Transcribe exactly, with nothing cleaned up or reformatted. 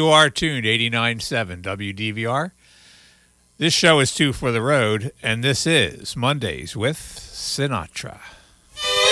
You are tuned eighty-nine point seven W D V R. This show is Two for the Road, and this is Mondays with Sinatra.